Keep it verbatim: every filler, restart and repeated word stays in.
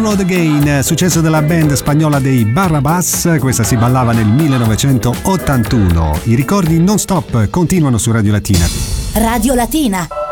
Download Again, successo della band spagnola dei Barrabás, questa si ballava nel millenovecentottantuno. I ricordi non stop continuano su Radio Latina. Radio Latina.